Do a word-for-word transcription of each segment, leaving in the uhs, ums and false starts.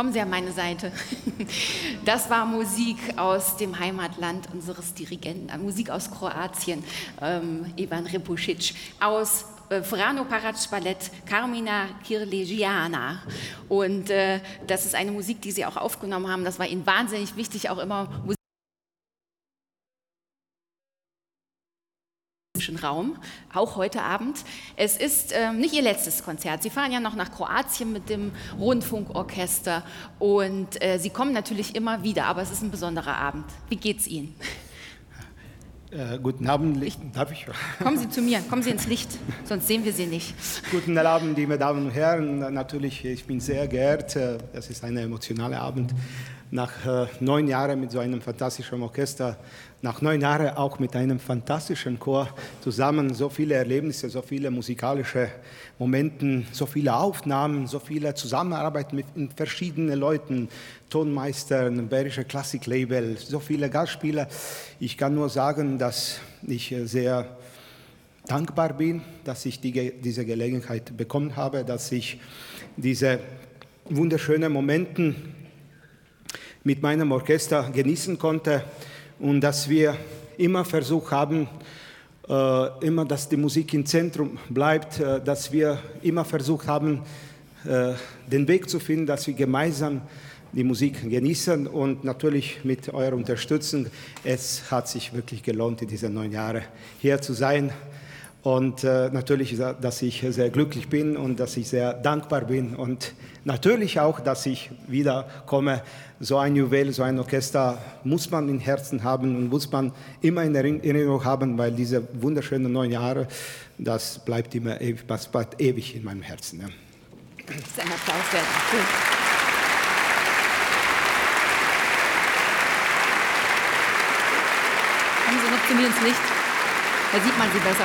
Kommen Sie an meine Seite. Das war Musik aus dem Heimatland unseres Dirigenten, Musik aus Kroatien, ähm, Ivan Repušić, aus äh, Frano Parac Ballett Carmina Kirlegiana. Und äh, das ist eine Musik, die Sie auch aufgenommen haben. Das war Ihnen wahnsinnig wichtig, auch immer Musik Raum, auch heute Abend. Es ist ähm, nicht Ihr letztes Konzert. Sie fahren ja noch nach Kroatien mit dem Rundfunkorchester und äh, Sie kommen natürlich immer wieder, aber es ist ein besonderer Abend. Wie geht's Ihnen? Äh, guten Abend, ich, darf ich? Kommen Sie zu mir, kommen Sie ins Licht, sonst sehen wir Sie nicht. Guten Abend, liebe Damen und Herren. Natürlich, ich bin sehr geehrt. Es ist ein emotionaler Abend. Nach äh, neun Jahren mit so einem fantastischen Orchester, nach neun Jahren auch mit einem fantastischen Chor zusammen, so viele Erlebnisse, so viele musikalische Momente, so viele Aufnahmen, so viele Zusammenarbeit mit verschiedenen Leuten, Tonmeistern, Bayerische Klassiklabel, so viele Gastspieler. Ich kann nur sagen, dass ich sehr dankbar bin, dass ich die, diese Gelegenheit bekommen habe, dass ich diese wunderschönen Momente mit meinem Orchester genießen konnte und dass wir immer versucht haben, äh, immer, dass die Musik im Zentrum bleibt, äh, dass wir immer versucht haben, äh, den Weg zu finden, dass wir gemeinsam die Musik genießen und natürlich mit eurer Unterstützung. Es hat sich wirklich gelohnt, in diesen neun Jahren hier zu sein. Und äh, natürlich, dass ich sehr glücklich bin und dass ich sehr dankbar bin und natürlich auch, dass ich wieder komme. So ein Juwel, so ein Orchester muss man im Herzen haben und muss man immer in Erinnerung haben, weil diese wunderschönen neun Jahre, das bleibt immer ewig, das bleibt ewig in meinem Herzen. Ja. Das ist ein Applaus wert. Cool. Kommen Sie noch zu mir ins Licht. Da sieht man Sie besser.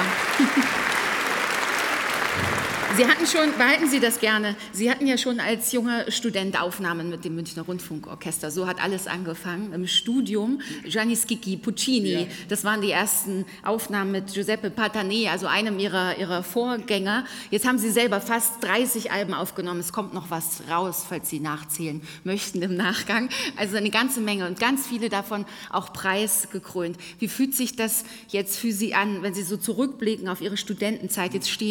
Sie hatten schon, behalten Sie das gerne, Sie hatten ja schon als junger Student Aufnahmen mit dem Münchner Rundfunkorchester. So hat alles angefangen im Studium. Gianni Schicchi, Puccini, ja. Das waren die ersten Aufnahmen mit Giuseppe Patané, also einem ihrer, ihrer Vorgänger. Jetzt haben Sie selber fast dreißig Alben aufgenommen. Es kommt noch was raus, falls Sie nachzählen möchten im Nachgang. Also eine ganze Menge und ganz viele davon auch preisgekrönt. Wie fühlt sich das jetzt für Sie an, wenn Sie so zurückblicken auf Ihre Studentenzeit? Jetzt stehen